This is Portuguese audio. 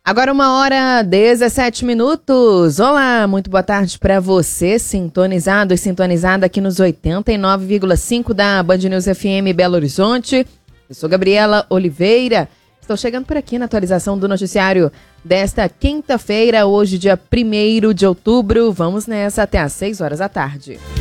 Agora 1h17. Olá, muito boa tarde para você, sintonizado e sintonizada aqui nos 89,5 da Band News FM Belo Horizonte. Eu sou Gabriela Oliveira, estou chegando por aqui na atualização do noticiário desta quinta-feira, hoje dia 1º de outubro. Vamos nessa até às 6 horas da tarde.